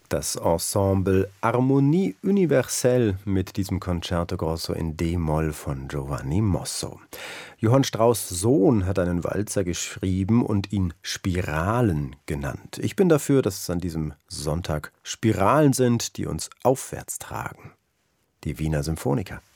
Das Ensemble Harmonie Universelle mit diesem Concerto Grosso in D-Moll von Giovanni Mosso. Johann Strauss' Sohn hat einen Walzer geschrieben und ihn Spiralen genannt. Ich bin dafür, dass es an diesem Sonntag Spiralen sind, die uns aufwärts tragen. Die Wiener Symphoniker.